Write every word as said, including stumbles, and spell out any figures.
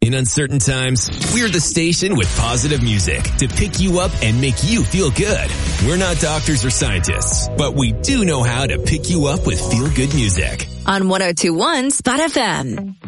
In uncertain times, we're the station with positive music to pick you up and make you feel good. We're not doctors or scientists, but we do know how to pick you up with feel-good music. On one oh two point one Spot F M.